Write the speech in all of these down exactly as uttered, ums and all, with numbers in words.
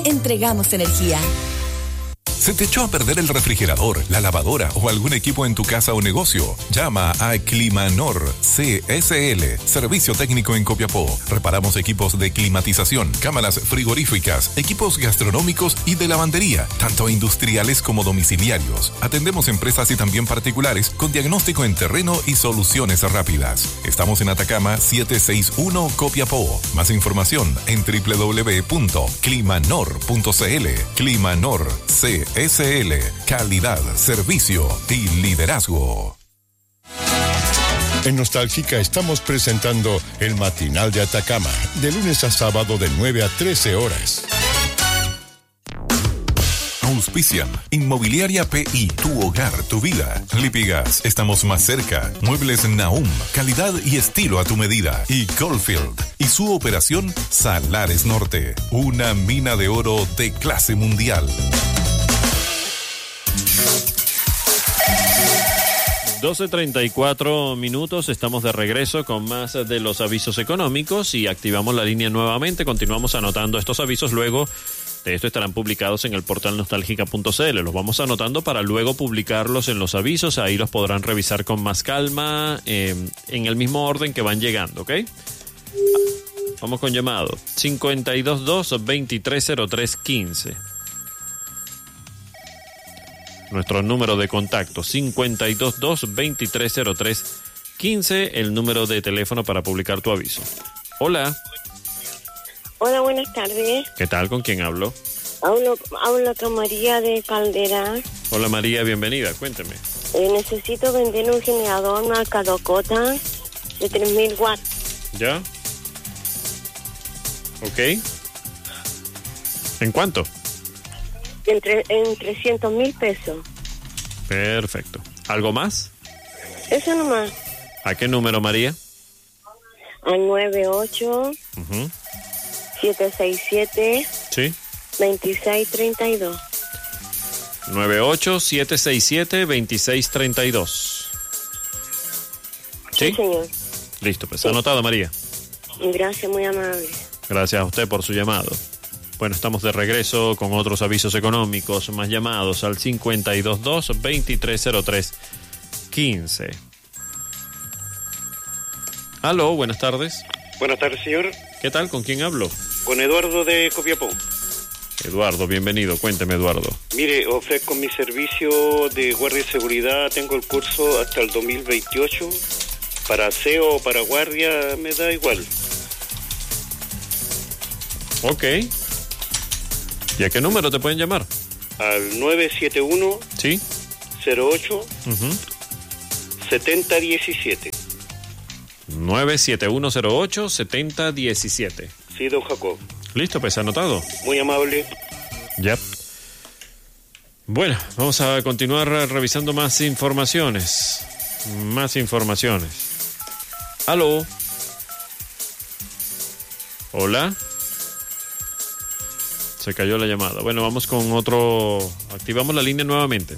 entregamos energía. ¿Se te echó a perder el refrigerador, la lavadora o algún equipo en tu casa o negocio? Llama a Climanor C S L, Servicio Técnico en Copiapó. Reparamos equipos de climatización, cámaras frigoríficas, equipos gastronómicos y de lavandería, tanto industriales como domiciliarios. Atendemos empresas y también particulares con diagnóstico en terreno y soluciones rápidas. Estamos en Atacama setecientos sesenta y uno Copiapó. Más información en doble u doble u doble u punto climanor punto c l. Climanor C S L, calidad, servicio y liderazgo. En Nostálgica estamos presentando el Matinal de Atacama, de lunes a sábado de nueve a trece horas. Auspician Inmobiliaria P I, tu hogar, tu vida. Lipigas, estamos más cerca. Muebles Nahum, calidad y estilo a tu medida. Y Goldfield y su operación Salares Norte, una mina de oro de clase mundial. doce treinta y cuatro minutos, estamos de regreso con más de los avisos económicos y activamos la línea nuevamente. Continuamos anotando estos avisos, luego de esto estarán publicados en el portal nostálgica punto c l. Los vamos anotando para luego publicarlos en los avisos, ahí los podrán revisar con más calma, eh, en el mismo orden que van llegando, ¿ok? Vamos con llamado cinco dos dos, veintitrés cero tres, quince. Nuestro número de contacto, cinco dos dos, veintitrés cero tres, quince, el número de teléfono para publicar tu aviso. Hola. Hola, buenas tardes. ¿Qué tal? ¿Con quién hablo? Hablo, hablo con María de Caldera. Hola María, bienvenida, cuénteme. Eh, necesito vender un generador, una Alcadocota de tres mil watts. ¿Ya? Ok. ¿En cuánto? Entre, en trescientos mil pesos. Perfecto. ¿Algo más? Eso nomás. ¿A qué número, María? Al nueve ocho, Uh-huh. siete seis siete, Sí. veintiséis treinta y dos. nueve ocho, siete seis siete, veintiséis treinta y dos. ¿Sí? Sí, señor. Listo, pues Sí. anotado, María. Gracias, muy amable. Gracias a usted por su llamado. Bueno, estamos de regreso con otros avisos económicos, más llamados al cinco dos dos, veintitrés cero tres, quince. Aló, buenas tardes. Buenas tardes, señor. ¿Qué tal? ¿Con quién hablo? Con Eduardo de Copiapó. Eduardo, bienvenido. Cuénteme, Eduardo. Mire, ofrezco mi servicio de guardia de seguridad. Tengo el curso hasta el dos mil veintiocho. Para aseo o para guardia me da igual. Ok. ¿Y a qué número te pueden llamar? Al nueve siete uno, ¿Sí? cero ocho, Uh-huh. setenta diecisiete. nueve siete uno cero ocho, setenta diecisiete. Sí, don Jacob. Listo, pues anotado. Muy amable. Ya. Bueno, vamos a continuar revisando más informaciones. Más informaciones. Aló. Hola. Se cayó la llamada. Bueno, vamos con otro. Activamos la línea nuevamente.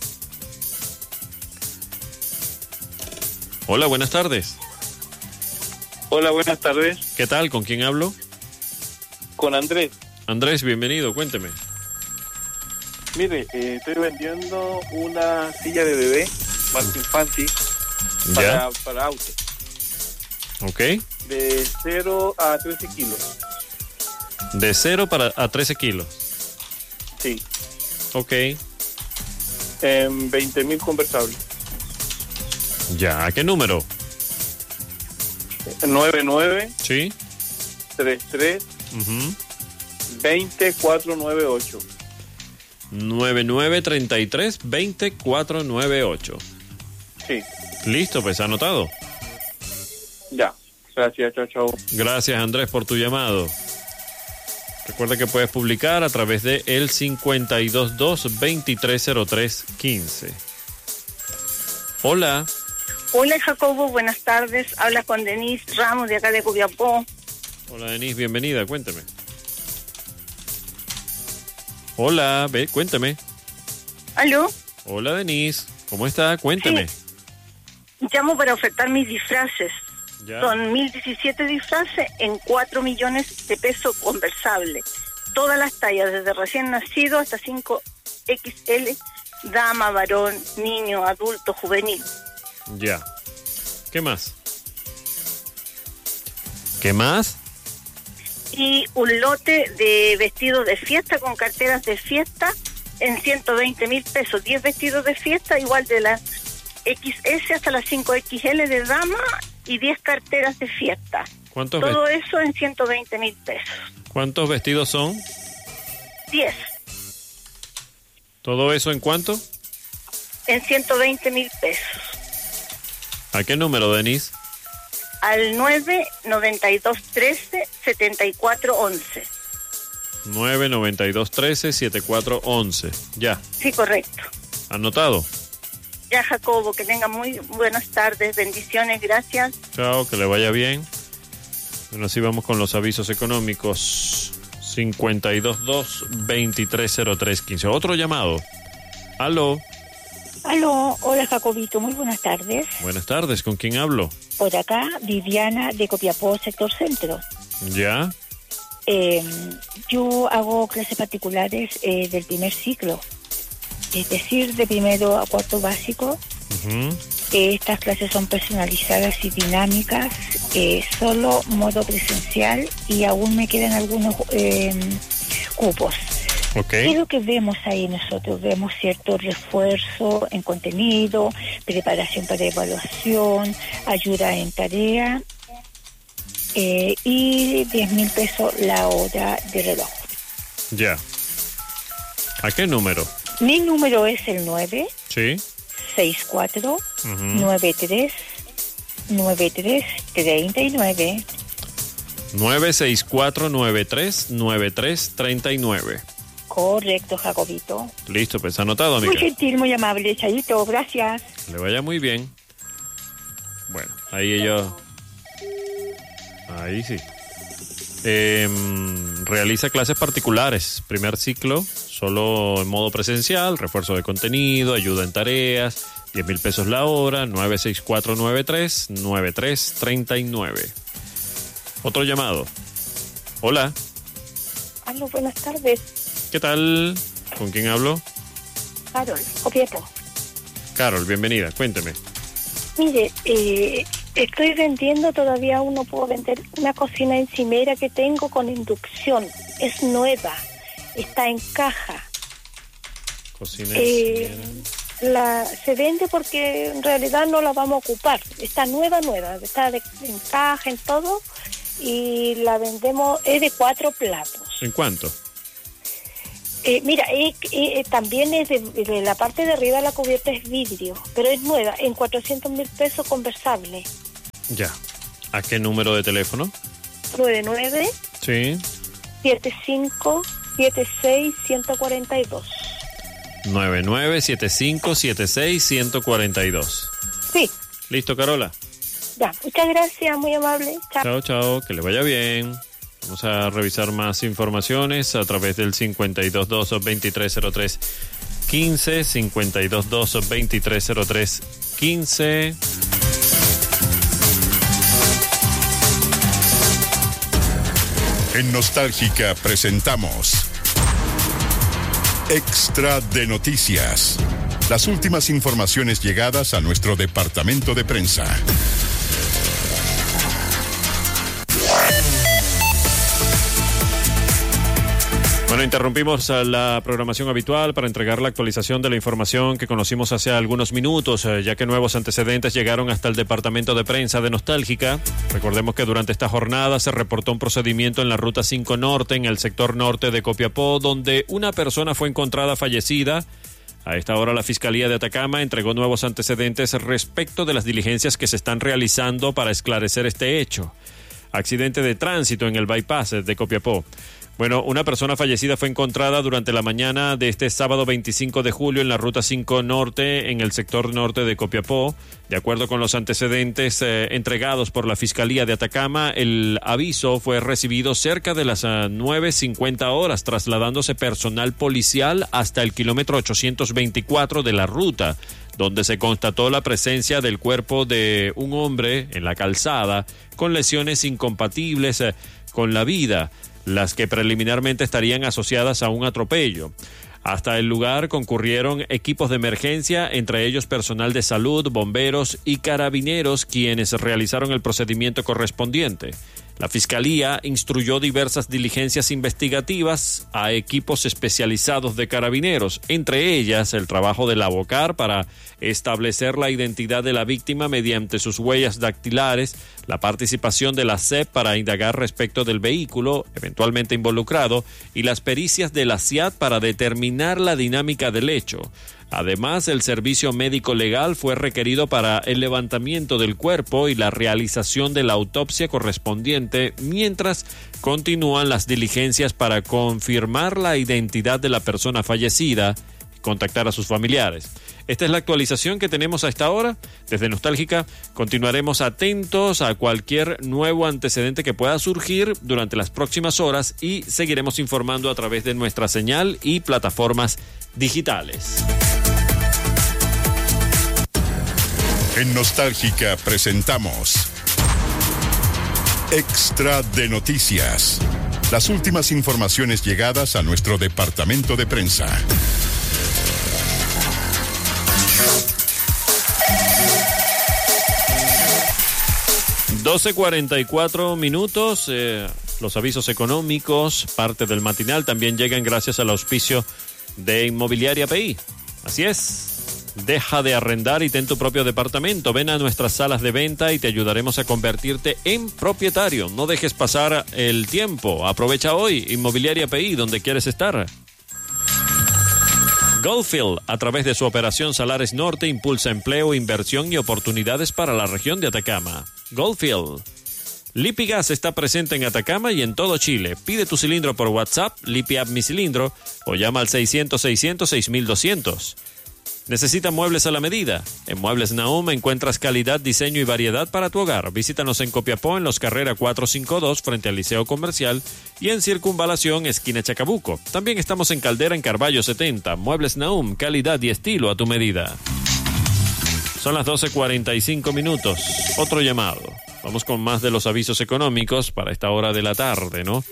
Hola, buenas tardes. Hola, buenas tardes. ¿Qué tal? ¿Con quién hablo? Con Andrés. Andrés, bienvenido, cuénteme. Mire, eh, estoy vendiendo una silla de bebé, más infantil, Ya. para, para auto, Ok. de cero a trece kilos. De cero para a trece kilos. Sí, Ok. en veinte mil conversables. Ya, ¿a qué número? nueve nueve, Sí. treinta y tres, Uh-huh. veinte, cuatrocientos noventa y ocho. nueve nueve treinta y tres veinte cuatro nueve ocho. Sí, Listo, pues anotado. ya. Gracias, chao, chao. Gracias, Andrés, por tu llamado. Recuerda que puedes publicar a través de el cinco dos dos, veintitrés cero tres, quince. Hola. Hola, Jacobo, buenas tardes. Habla con Denise Ramos de acá de Copiapó. Hola, Denise, bienvenida, cuéntame. Hola, ve, cuéntame. ¿Aló? Hola, Denise, ¿cómo está? Cuéntame. Sí. Llamo para ofertar mis disfraces. Ya. Son mil diecisiete disfraces en cuatro millones de pesos conversables. todas las tallas, desde recién nacido hasta cinco equis ele, dama, varón, niño, adulto, juvenil. Ya. ¿Qué más? ¿Qué más? Y un lote de vestidos de fiesta con carteras de fiesta en ciento veinte mil pesos. diez vestidos de fiesta, igual de la equis ese hasta la cinco equis ele de dama, y diez carteras de fiesta. ¿Cuántos Todo vest- eso en ciento veinte mil pesos. ¿Cuántos vestidos son? diez. ¿Todo eso en cuánto? En ciento veinte mil pesos. ¿A qué número, Denise? Al nueve noventa y dos trece setenta y cuatro once. nueve noventa y dos trece setenta y cuatro once. Ya. Sí, correcto. ¿Anotado? Ya, Jacobo, que tenga muy buenas tardes, bendiciones, gracias. Chao, que le vaya bien. Bueno, así vamos con los avisos económicos. cincuenta y dos dos veintitrés cero tres quince. Otro llamado. Aló. Aló, hola Jacobito, muy buenas tardes. Buenas tardes, ¿con quién hablo? Por acá, Viviana de Copiapó, sector centro. ¿Ya? Eh, yo hago clases particulares eh, del primer ciclo, es decir, de primero a cuarto básico. Uh-huh. Eh, estas clases son personalizadas y dinámicas, eh, solo modo presencial, y aún me quedan algunos eh, cupos. Okay. ¿Qué es lo que vemos ahí nosotros? Vemos cierto refuerzo en contenido, preparación para evaluación, ayuda en tarea, eh, y diez mil pesos la hora de reloj. Ya. ¿A qué número? Mi número es el nueve Sí. seis cuatro Uh-huh. nueve tres nueve tres tres nueve. nueve seis cuatro nueve tres nueve tres tres nueve. Correcto, Jacobito. Listo, pues anotado, amiga. Muy gentil, muy amable, Chayito, gracias. Le vaya muy bien. Bueno, ahí ella... Ahí sí. Eh, realiza clases particulares. Primer ciclo, solo en modo presencial, refuerzo de contenido, ayuda en tareas, diez mil pesos la hora, nueve seis cuatro nueve tres nueve tres tres nueve. Otro llamado. Hola. Aló, buenas tardes. ¿Qué tal? ¿Con quién hablo? Carol, Copiapó. Carol, bienvenida. Cuénteme. Mire, eh, estoy vendiendo, todavía aún no puedo vender, una cocina encimera que tengo con inducción. Es nueva, está en caja. Cocina Eh, encimera. la se vende porque en realidad no la vamos a ocupar. Está nueva, nueva, está de, en caja, en todo, y la vendemos, es de cuatro platos. ¿En cuánto? Eh, mira, eh, eh, también es de, de la parte de arriba, la cubierta es vidrio, pero es nueva, en cuatrocientos mil pesos conversable. Ya. ¿A qué número de teléfono? nueve nueve Sí. siete cinco siete seis uno cuatro dos. nueve nueve siete cinco siete seis uno cuatro dos. Sí, Listo, Carola. ya, muchas gracias, muy amable. Chao. Chao, chao, que le vaya bien. Vamos a revisar más informaciones a través del cincuenta y dos dos veintitrés cero tres quince, cincuenta y dos dos veintitrés cero tres quince. En Nostálgica presentamos Extra de Noticias. Las últimas informaciones llegadas a nuestro departamento de prensa. Bueno, interrumpimos la programación habitual para entregar la actualización de la información que conocimos hace algunos minutos, ya que nuevos antecedentes llegaron hasta el departamento de prensa de Nostálgica. Recordemos que durante esta jornada se reportó un procedimiento en la Ruta cinco Norte, en el sector norte de Copiapó, donde una persona fue encontrada fallecida. A esta hora la Fiscalía de Atacama entregó nuevos antecedentes respecto de las diligencias que se están realizando para esclarecer este hecho. Accidente de tránsito en el bypass de Copiapó. Bueno, una persona fallecida fue encontrada durante la mañana de este sábado veinticinco de julio en la Ruta cinco Norte, en el sector norte de Copiapó. De acuerdo con los antecedentes eh, entregados por la Fiscalía de Atacama, el aviso fue recibido cerca de las uh, nueve cincuenta horas, trasladándose personal policial hasta el kilómetro ochocientos veinticuatro de la ruta, donde se constató la presencia del cuerpo de un hombre en la calzada con lesiones incompatibles eh, con la vida. las que preliminarmente estarían asociadas a un atropello. Hasta el lugar concurrieron equipos de emergencia, entre ellos personal de salud, bomberos y carabineros, quienes realizaron el procedimiento correspondiente. La Fiscalía instruyó diversas diligencias investigativas a equipos especializados de carabineros, entre ellas el trabajo del ABOCAR para establecer la identidad de la víctima mediante sus huellas dactilares, la participación de la C E P para indagar respecto del vehículo eventualmente involucrado y las pericias de la C I A T para determinar la dinámica del hecho. Además, el servicio médico legal fue requerido para el levantamiento del cuerpo y la realización de la autopsia correspondiente, mientras continúan las diligencias para confirmar la identidad de la persona fallecida y contactar a sus familiares. Esta es la actualización que tenemos a esta hora. Desde Nostálgica continuaremos atentos a cualquier nuevo antecedente que pueda surgir durante las próximas horas y seguiremos informando a través de nuestra señal y plataformas digitales. En Nostálgica presentamos Extra de Noticias. Las últimas informaciones llegadas a nuestro departamento de prensa. doce cuarenta y cuatro minutos. Eh, los avisos económicos, parte del matinal, también llegan gracias al auspicio de Inmobiliaria P I. Así es. Deja de arrendar y ten tu propio departamento. Ven a nuestras salas de venta y te ayudaremos a convertirte en propietario. No dejes pasar el tiempo. Aprovecha hoy. Inmobiliaria P I, donde quieres estar. Goldfield, a través de su operación Salares Norte, impulsa empleo, inversión y oportunidades para la región de Atacama. Goldfield. Lipigas está presente en Atacama y en todo Chile. Pide tu cilindro por WhatsApp, Lipiap mi cilindro, o llama al seiscientos, seiscientos, seis mil doscientos. ¿Necesita muebles a la medida? En Muebles Nahum encuentras calidad, diseño y variedad para tu hogar. Visítanos en Copiapó, en Los Carrera cuatrocientos cincuenta y dos, frente al Liceo Comercial, y en Circunvalación, esquina Chacabuco. También estamos en Caldera, en Carballo setenta. Muebles Nahum, calidad y estilo a tu medida. Son las doce cuarenta y cinco minutos. Otro llamado. Vamos con más de los avisos económicos para esta hora de la tarde, ¿no?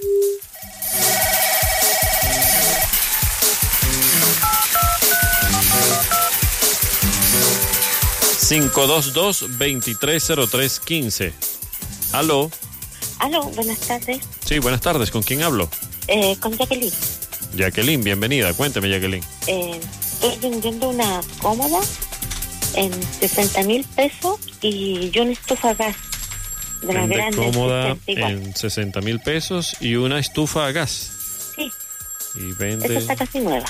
cinco dos dos, dos tres cero tres uno cinco. ¿Aló? Aló, buenas tardes. Sí, buenas tardes. ¿Con quién hablo? Eh, con Jacqueline. Jacqueline, bienvenida. Cuénteme, Jacqueline. Eh, estoy vendiendo una cómoda en sesenta mil pesos y una estufa a gas. De la Vende grande, cómoda sesenta en sesenta mil pesos y una estufa a gas. Sí. Y vende... Esta está casi nueva.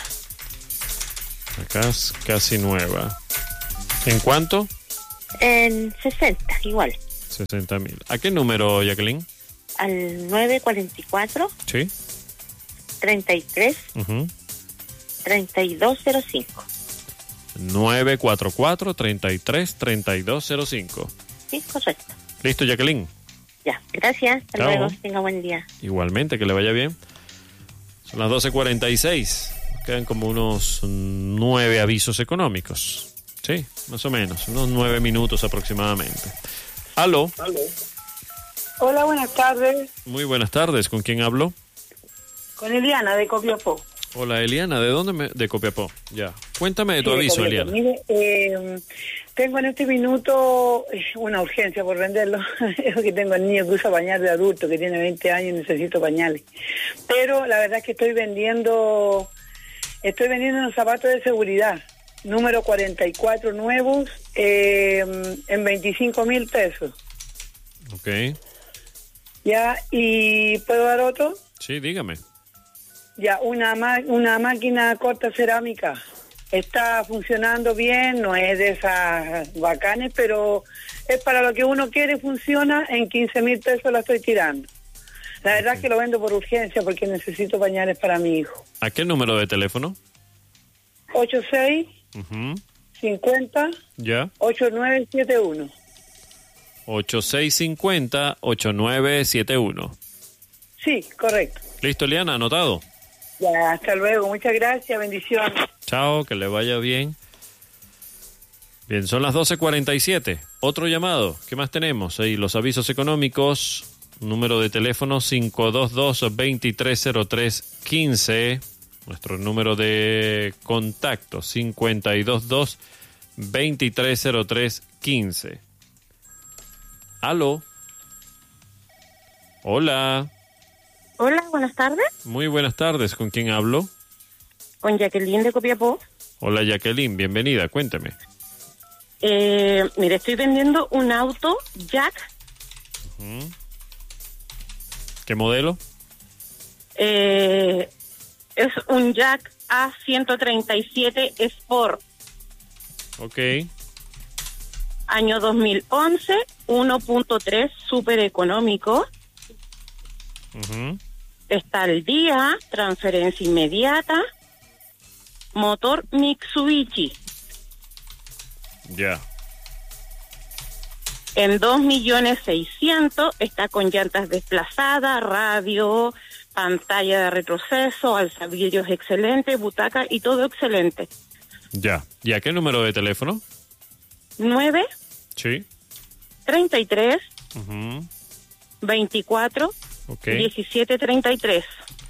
Acá es casi nueva. ¿En cuánto? En sesenta, igual. sesenta mil. ¿A qué número, Jacqueline? Al nueve cuarenta y cuatro, Sí. treinta y tres, Uh-huh. treinta y dos cero cinco. nueve cuatro cuatro, treinta y tres, treinta y dos cero cinco. Sí, correcto. Listo, Jacqueline. Ya, gracias. Hasta Chao. luego. Tenga buen día. Igualmente, que le vaya bien. Son las doce cuarenta y seis. Quedan como unos nueve avisos económicos. Sí, más o menos. Unos nueve minutos aproximadamente. ¿Aló? ¿Aló? Hola, buenas tardes. Muy buenas tardes. ¿Con quién hablo? Con Eliana de Copiapó. Hola, Eliana. ¿De dónde me...? De Copiapó. Ya. Cuéntame de tu Sí, de aviso, Copiapó. Eliana. Mire, eh, tengo en este minuto eh, una urgencia por venderlo. Es que tengo al niño que usa pañal de adulto, que tiene veinte años y necesito pañales. Pero la verdad es que estoy vendiendo, estoy vendiendo unos zapatos de seguridad, número cuarenta y cuatro nuevos, eh, en veinticinco mil pesos. Ok. Ya, ¿y puedo dar otro? Sí, dígame. Ya, una, ma- una máquina corta cerámica. Está funcionando bien, no es de esas bacanes, pero es para lo que uno quiere, funciona. En quince mil pesos la estoy tirando. La verdad es que lo vendo por urgencia porque necesito pañales para mi hijo. ¿A qué número de teléfono? ocho seis, Uh-huh. cincuenta, Ya. ochenta y nueve setenta y uno. ocho seis cinco cero, ocho nueve siete uno. Sí, correcto. Listo, Eliana, anotado. Ya, hasta luego. Muchas gracias, bendiciones. Chao, que le vaya bien. Bien, son las doce cuarenta y siete. Otro llamado. ¿Qué más tenemos? Ahí los avisos económicos. número de teléfono cinco dos dos, dos tres cero tres, uno cinco. Nuestro número de contacto cinco dos dos, dos tres cero tres, uno cinco. Aló. Hola. Hola, buenas tardes. Muy buenas tardes. ¿Con quién hablo? Con Jacqueline de Copiapó. Hola Jacqueline, bienvenida. Cuéntame. Eh, mire, estoy vendiendo un auto Jack. Uh-huh. ¿Qué modelo? Eh, es un Jack A ciento treinta y siete Sport. Ok. Año dos mil once, uno punto tres, súper económico. Uh-huh. Está al día, transferencia inmediata. Motor Mitsubishi. Ya. En dos millones seiscientos, está con llantas desplazadas, radio, pantalla de retroceso, alzavidrios excelente, butaca y todo excelente. Ya. ¿Y a qué número de teléfono? nueve, Sí. treinta y tres, Uh-huh. veinticuatro, Ok. diecisiete treinta y tres.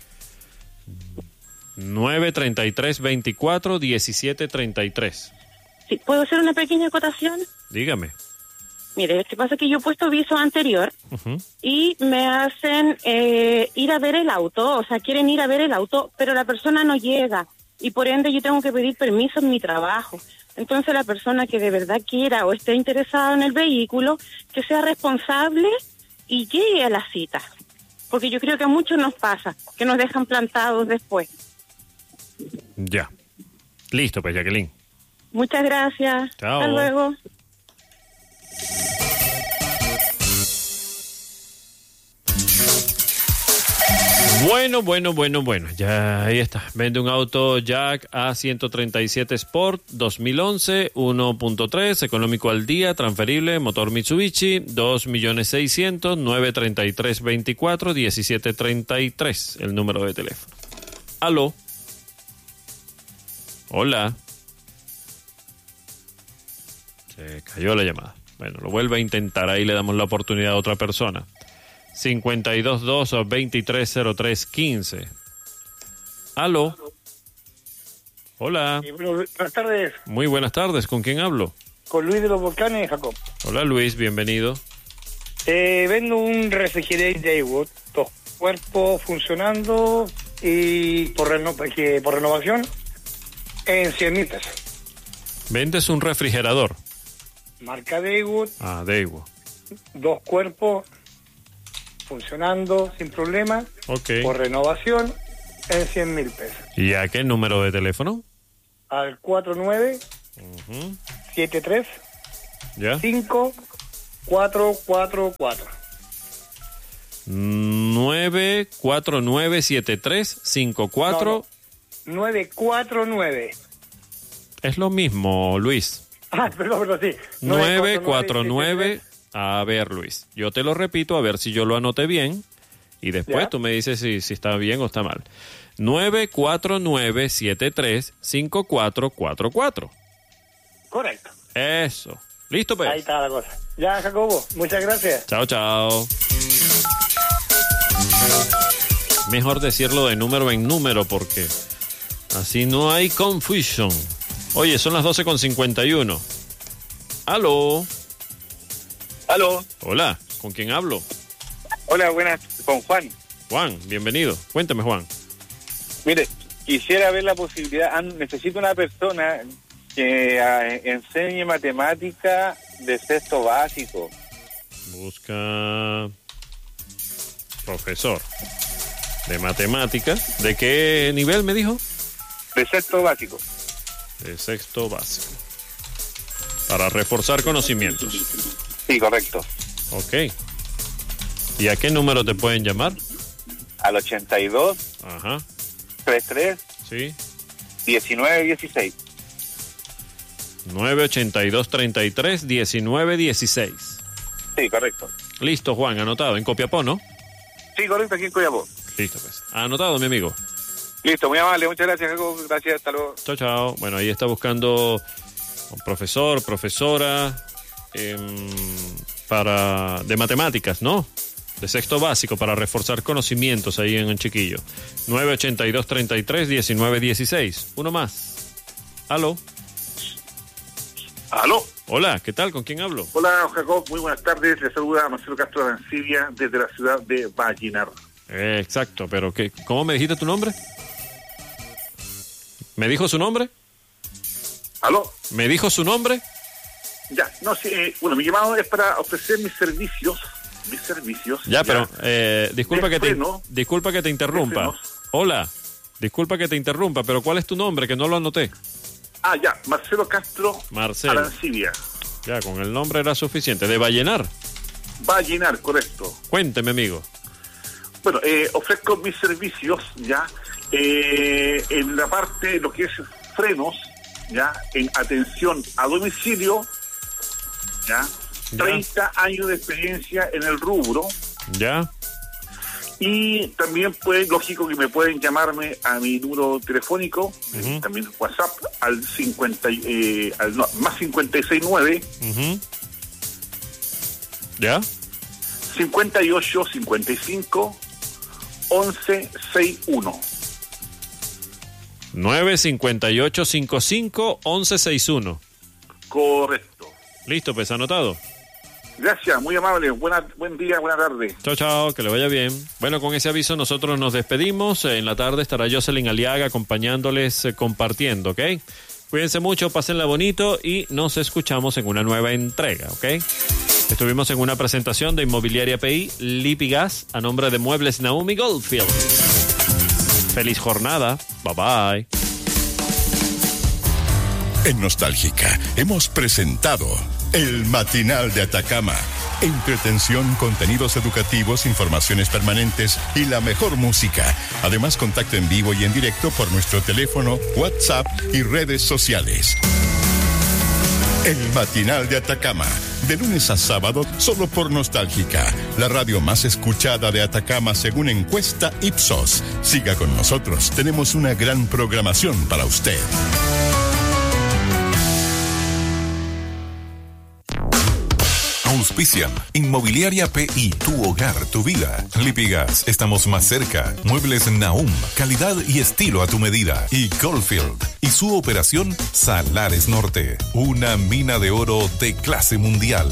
nueve treinta y tres veinticuatro diecisiete treinta y tres. Sí, ¿puedo hacer una pequeña acotación? Dígame. Mire, lo que pasa es que yo he puesto aviso anterior Uh-huh. y me hacen eh, ir a ver el auto, o sea, quieren ir a ver el auto, pero la persona no llega y por ende yo tengo que pedir permiso en mi trabajo. Entonces la persona que de verdad quiera o esté interesada en el vehículo, que sea responsable y llegue a la cita. Porque yo creo que a muchos nos pasa, que nos dejan plantados después. Ya. Listo, pues, Jacqueline. Muchas gracias. Chao. Hasta luego. Bueno, bueno, bueno, bueno. Ya ahí está. Vende un auto Jack A ciento treinta y siete Sport dos mil once, uno punto tres, económico al día, transferible, motor Mitsubishi, dos millones seiscientos, nueve treinta y tres veinticuatro, diecisiete treinta y tres, el número de teléfono. Aló. Hola. Se cayó la llamada. Bueno, lo vuelve a intentar. Ahí le damos la oportunidad a otra persona. cinco dos dos, dos tres cero tres, uno cinco. Aló. Hola. Sí, bueno, buenas tardes. Muy buenas tardes. ¿Con quién hablo? Con Luis de los Volcanes, Jacob. Hola Luis, bienvenido. Eh, vendo un refrigerator Daywood, dos cuerpos funcionando y por, reno que por renovación en cien mil pesos. ¿Vendes un refrigerador? Marca Daywood. Ah, Daywood. Dos cuerpos funcionando sin problema. Ok. Por renovación en cien mil pesos. ¿Y a qué número de teléfono? Al cuatro nueve, Uh-huh. siete tres, ¿Ya? cinco cuatro cuatro cuatro. nueve cuatro nueve siete tres cinco cuatro. nueve cuatro nueve. Es lo mismo, Luis. Ah, perdón, perdón, sí. nueve cuatro nueve. A ver, Luis, yo te lo repito, a ver si yo lo anoté bien. Y después ¿Ya? tú me dices si, si está bien o está mal. nueve cuatro nueve siete tres cinco cuatro cuatro cuatro. Correcto. Eso. ¿Listo, pues? Ahí está la cosa. Ya, Jacobo, muchas gracias. Chao, chao. Mejor decirlo de número en número porque así no hay confusión. Oye, son las doce con cincuenta y uno. Aló. Aló. Hola, ¿con quién hablo? Hola, buenas, con Juan. Juan, bienvenido. Cuéntame, Juan. Mire, quisiera ver la posibilidad, ah, necesito una persona que ah, enseñe matemática de sexto básico. Busca profesor de matemáticas. ¿De qué nivel me dijo? De sexto básico. De sexto básico. Para reforzar conocimientos. Sí, correcto. Ok. ¿Y a qué número te pueden llamar? Al ochenta y dos, Ajá. treinta y tres, Sí. diecinueve dieciséis. nueve ochenta y dos treinta y tres diecinueve dieciséis. Sí, correcto. Listo, Juan, anotado. En Copiapó, ¿no? Sí, correcto, aquí en Copiapó. Listo, pues. Anotado, mi amigo. Listo, muy amable, muchas gracias, Jacob. Gracias, hasta luego. Chao, chao. Bueno, ahí está buscando un profesor, profesora, eh, para de matemáticas, ¿no? de sexto básico para reforzar conocimientos ahí en el chiquillo. nueve ochenta y dos, treinta y tres, diecinueve dieciséis. Uno más. Aló. Aló. Hola, ¿qué tal? ¿Con quién hablo? Hola, Jacob. Muy buenas tardes. Le saluda Marcelo Castro de Arancibia desde la ciudad de Vallenar. Eh, exacto, pero ¿qué, ¿cómo me dijiste tu nombre? ¿Me dijo su nombre? ¿Aló? ¿Me dijo su nombre? Ya, no, sí, eh, bueno, mi llamado es para ofrecer mis servicios, mis servicios. Ya, ya. pero, eh, disculpa que te, freno, disculpa que te interrumpa. Hola, disculpa que te interrumpa, pero ¿cuál es tu nombre? Que no lo anoté. Ah, ya, Marcelo Castro, Marcelo. Arancibia. Ya, con el nombre era suficiente. ¿De Vallenar? Vallenar, correcto. Cuénteme, amigo. Bueno, eh, ofrezco mis servicios, ya, eh, en la parte, lo que es frenos, ya, en atención a domicilio, ya, ya. treinta años de experiencia en el rubro. Ya. Y también puede, lógico que me pueden llamarme a mi número telefónico, uh-huh. también WhatsApp, al cincuenta, eh, al, no, más cincuenta y seis nueve. Uh-huh. ¿Ya? cincuenta y ocho, cincuenta y cinco, once, sesenta y uno. nueve cincuenta y ocho, cincuenta y cinco, once, sesenta y uno. Correcto. Listo, pues anotado. Gracias, muy amable. Buena, buen día, buena tarde. Chao, chao, que le vaya bien. Bueno, con ese aviso nosotros nos despedimos. En la tarde estará Jocelyn Aliaga acompañándoles, eh, compartiendo, ¿ok? Cuídense mucho, pásenla bonito y nos escuchamos en una nueva entrega, ¿ok? Estuvimos en una presentación de Inmobiliaria P I, Lipigas, a nombre de Muebles Naomi Goldfield. Feliz jornada. Bye bye. En Nostálgica hemos presentado El Matinal de Atacama. Entretención, contenidos educativos, informaciones permanentes y la mejor música. Además, contacto en vivo y en directo por nuestro teléfono, WhatsApp y redes sociales. El Matinal de Atacama, de lunes a sábado, solo por Nostálgica, la radio más escuchada de Atacama según encuesta Ipsos. Siga con nosotros, tenemos una gran programación para usted. Auspician Inmobiliaria P I, tu hogar, tu vida. Lipigas, estamos más cerca. Muebles Nahum, calidad y estilo a tu medida. Y Goldfield y su operación Salares Norte, una mina de oro de clase mundial.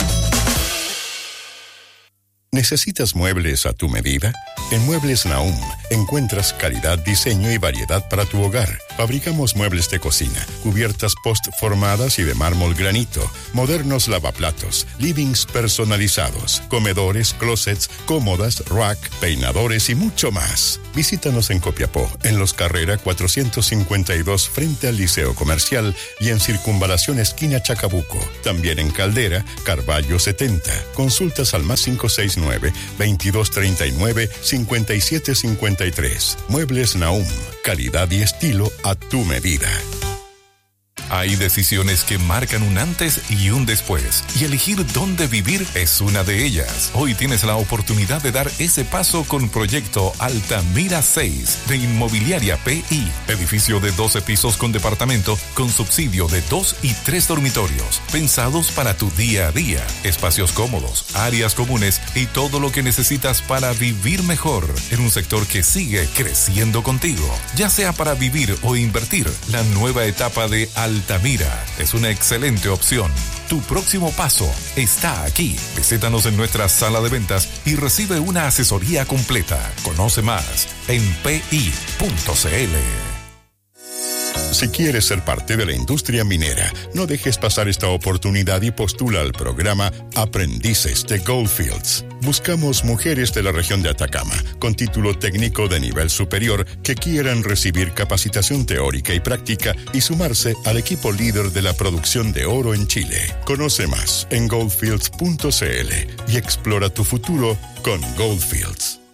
¿Necesitas muebles a tu medida? En Muebles Nahum encuentras calidad, diseño y variedad para tu hogar. Fabricamos muebles de cocina, cubiertas post-formadas y de mármol granito, modernos lavaplatos, livings personalizados, comedores, closets, cómodas, rack, peinadores y mucho más. Visítanos en Copiapó, en Los Carrera cuatrocientos cincuenta y dos frente al Liceo Comercial y en Circunvalación esquina Chacabuco. También en Caldera, Carballo setenta. Consultas al más cinco seis nueve, veintidós treinta y nueve, cincuenta y siete cincuenta y tres. Muebles Nahum, calidad y estilo a tu medida. Hay decisiones que marcan un antes y un después, y elegir dónde vivir es una de ellas. Hoy tienes la oportunidad de dar ese paso con Proyecto Altamira seis de Inmobiliaria P I. Edificio de doce pisos con departamento, con subsidio de dos y tres dormitorios, pensados para tu día a día. Espacios cómodos, áreas comunes y todo lo que necesitas para vivir mejor en un sector que sigue creciendo contigo. Ya sea para vivir o invertir, la nueva etapa de Altamira Altamira es una excelente opción. Tu próximo paso está aquí. Visítanos en nuestra sala de ventas y recibe una asesoría completa. Conoce más en p i punto c l. Si quieres ser parte de la industria minera, no dejes pasar esta oportunidad y postula al programa Aprendices de Goldfields. Buscamos mujeres de la región de Atacama con título técnico de nivel superior que quieran recibir capacitación teórica y práctica y sumarse al equipo líder de la producción de oro en Chile. Conoce más en goldfields punto c l y explora tu futuro con Goldfields.